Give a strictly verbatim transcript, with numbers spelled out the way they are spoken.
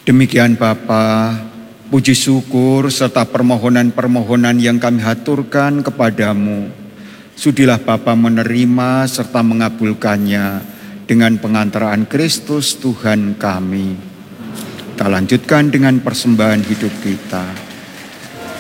Demikian Bapa, puji syukur serta permohonan-permohonan yang kami haturkan kepadamu, sudilah Bapa menerima serta mengabulkannya dengan pengantaraan Kristus Tuhan kami. Kita lanjutkan dengan persembahan hidup kita.